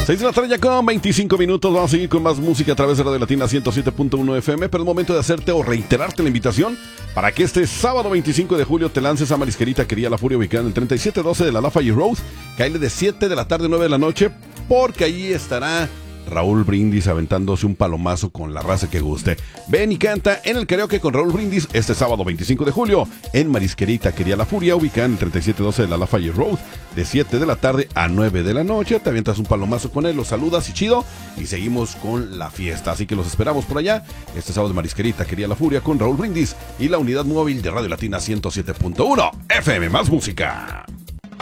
6 de la tarde ya con 25 minutos. Vamos a seguir con más música a través de Radio Latina 107.1 FM. Pero es momento de hacerte o reiterarte la invitación para que este sábado 25 de julio te lances a Marisquerita Quería La Furia, ubicada en el 3712 de la Lafayette Road. Caile de 7 de la tarde a 9 de la noche, porque allí estará Raúl Brindis aventándose un palomazo con la raza que guste. Ven y canta en el karaoke con Raúl Brindis este sábado 25 de julio en Marisquerita Quería La Furia, ubicada en el 3712 de la Lafayette Road, de 7 de la tarde a 9 de la noche. Te avientas un palomazo con él, lo saludas y chido, y seguimos con la fiesta. Así que los esperamos por allá este sábado de Marisquerita Quería La Furia con Raúl Brindis y la unidad móvil de Radio Latina 107.1 FM. Más música.